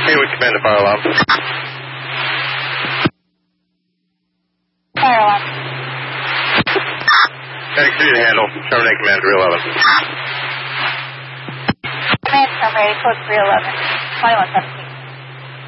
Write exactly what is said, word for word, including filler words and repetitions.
Hey, we command the fire alarm. Fire alarm. Medic three to handle. Terminate command three eleven. Command terminated, code three eleven, twenty-one seventeen.